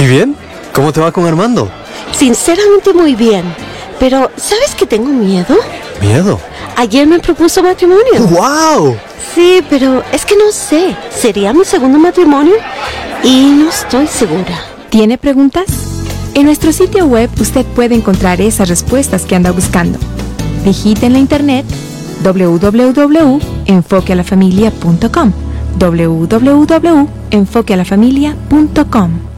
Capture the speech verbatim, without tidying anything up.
¿Y bien? ¿Cómo te va con Armando? Sinceramente muy bien. Pero, ¿sabes que tengo miedo? ¿Miedo? Ayer me propuso matrimonio. ¡Wow! Sí, pero es que no sé. ¿Sería mi segundo matrimonio? Y no estoy segura. ¿Tiene preguntas? En nuestro sitio web usted puede encontrar esas respuestas que anda buscando. Digite en la internet doble u doble u doble u punto enfoque a la familia punto com doble u doble u doble u punto enfoque a la familia punto com.